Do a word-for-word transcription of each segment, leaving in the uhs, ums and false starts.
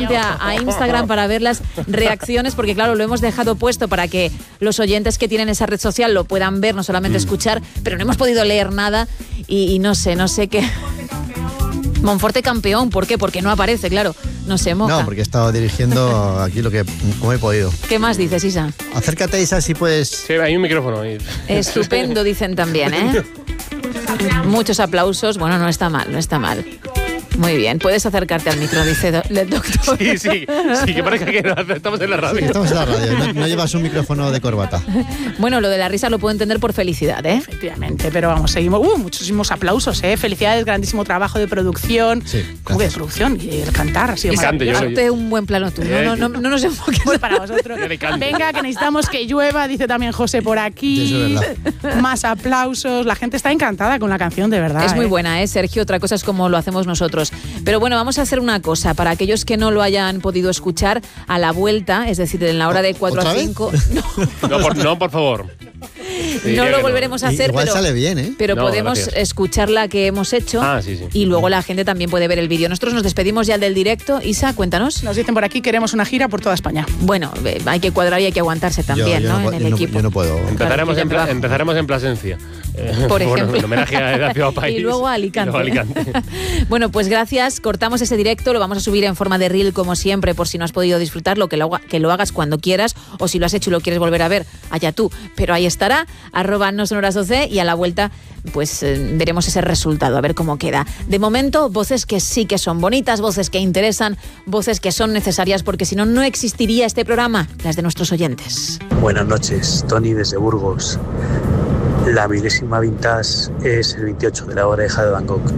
rápidamente a, a Instagram para ver las reacciones, porque claro, lo hemos dejado puesto para que los oyentes que tienen esa red social lo puedan ver, no solamente mm. escuchar, pero no hemos podido leer nada y, y no sé, no sé qué... Monforte campeón, ¿por qué? Porque no aparece, claro, no se moja. No, porque he estado dirigiendo aquí lo que como he podido. ¿Qué más dices, Isa? Acércate, Isa, si puedes... Sí, hay un micrófono ahí. Estupendo, dicen también, ¿eh? Muchos aplausos, bueno, no está mal, no está mal. Muy bien, puedes acercarte al micro, dice do- el doctor. Sí, sí, sí, que parezca que no, estamos en la radio. Sí, estamos en la radio, no, no llevas un micrófono de corbata. Bueno, lo de la risa lo puedo entender por felicidad, ¿eh? Efectivamente, pero vamos, seguimos. Uh, muchísimos aplausos, ¿eh? Felicidades, grandísimo trabajo de producción. Sí, ¿Cómo que de producción? Y el cantar ha sido maravilloso. Hazte un buen plano tú, no, no, no, no nos enfoques. Voy para vosotros. Venga, que necesitamos que llueva, dice también José por aquí. Eso es verdad. Más aplausos. La gente está encantada con la canción, de verdad. Es muy ¿eh? buena, ¿eh, Sergio? Otra cosa es como lo hacemos nosotros. Pero bueno, vamos a hacer una cosa. Para aquellos que no lo hayan podido escuchar, a la vuelta, es decir, en la hora de cuatro a cinco... No. No, por, no, por favor. Sí, no lo volveremos no. a hacer, Igual pero, sale bien, ¿eh? pero no, podemos gracias. escuchar la que hemos hecho ah, sí, sí. y luego la gente también puede ver el vídeo. Nosotros nos despedimos ya del directo. Isa, cuéntanos. Nos dicen por aquí, queremos una gira por toda España. Bueno, hay que cuadrar y hay que aguantarse también, yo, yo ¿no? no En el yo no, equipo. Yo no puedo. Empezaremos, Claro, en, pla- empezaremos en Plasencia. Eh, Por ejemplo. Bueno, en homenaje a la ciudad país. Y luego a Alicante. Y luego a Alicante. Bueno, pues gracias. Cortamos ese directo. Lo vamos a subir en forma de reel, como siempre, por si no has podido disfrutarlo, que lo, que lo hagas cuando quieras. O si lo has hecho y lo quieres volver a ver, allá tú. Pero ahí estará, arroba no sonoras doce, y a la vuelta pues eh, veremos ese resultado, a ver cómo queda. De momento, voces que sí que son bonitas, voces que interesan, voces que son necesarias, porque si no, no existiría este programa, las de nuestros oyentes. Buenas noches, Tony desde Burgos. La milésima vintage es el veintiocho de la oreja de Van Gogh.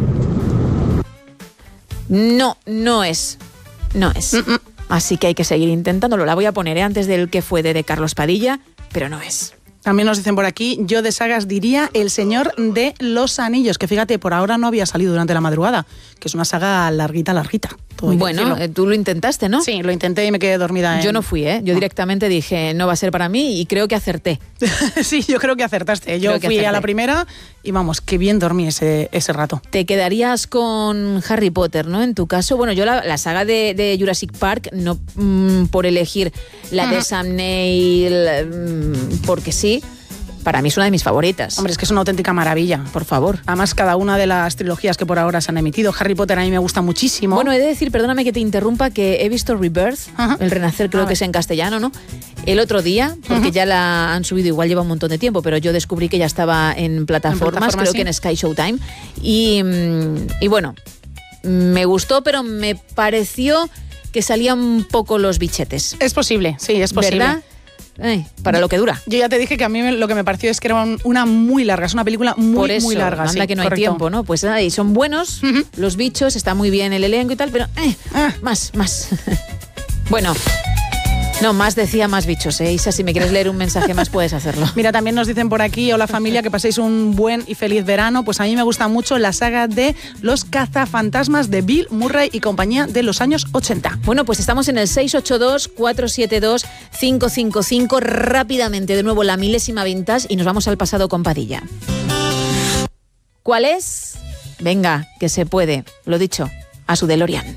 No, no es. No es. Mm-mm. Así que hay que seguir intentándolo. La voy a poner ¿eh? antes del que fue de, de Carlos Padilla, pero no es. También nos dicen por aquí, yo de sagas diría El Señor de los Anillos, que fíjate, por ahora no había salido durante la madrugada, que es una saga larguita, larguita. Bueno, eh, tú lo intentaste, ¿no? Sí, lo intenté y me quedé dormida. En... Yo no fui, ¿eh? Yo no. directamente dije, no va a ser para mí, y creo que acerté. Sí, yo creo que acertaste. Yo fui acerté. a la primera y vamos, qué bien dormí ese, ese rato. Te quedarías con Harry Potter, ¿no? En tu caso, bueno, yo la, la saga de, de Jurassic Park, no mmm, por elegir la de Sam Neill, mmm, porque sí, para mí es una de mis favoritas. Hombre, es que es una auténtica maravilla. Por favor. Además, cada una de las trilogías que por ahora se han emitido. Harry Potter a mí me gusta muchísimo. Bueno, he de decir, perdóname que te interrumpa, que he visto Rebirth, Ajá. el Renacer, creo que es en castellano, ¿no? El otro día, porque uh-huh. ya la han subido, igual lleva un montón de tiempo, pero yo descubrí que ya estaba en plataformas, en plataforma, creo sí. que en Sky Showtime. Y, y bueno, me gustó, pero me pareció que salían un poco los bichetes. Es posible, sí, es posible. ¿Verdad? Ay, para lo que dura. Yo ya te dije que a mí lo que me pareció es que era un, una muy larga, es una película muy, Por eso, muy larga. Anda sí, que no correcto. hay tiempo, ¿no? Pues ahí son buenos uh-huh. los bichos, está muy bien el elenco y tal, pero eh, ah. más, más. Bueno, no, más decía más bichos, ¿eh? Isa, si me quieres leer un mensaje más puedes hacerlo. Mira, también nos dicen por aquí, hola familia, que paséis un buen y feliz verano. Pues a mí me gusta mucho la saga de Los cazafantasmas de Bill Murray y compañía de los años ochenta. Bueno, pues estamos en el seis ocho dos, cuatro siete dos, cinco cinco cinco. Rápidamente, de nuevo, la milésima vintage y nos vamos al pasado con Padilla. ¿Cuál es? Venga, que se puede. Lo dicho, a su DeLorean.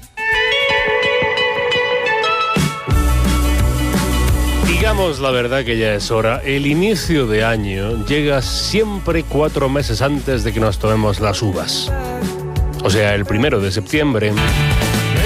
Digamos la verdad que ya es hora. El inicio de año llega siempre cuatro meses antes de que nos tomemos las uvas. O sea, el primero de septiembre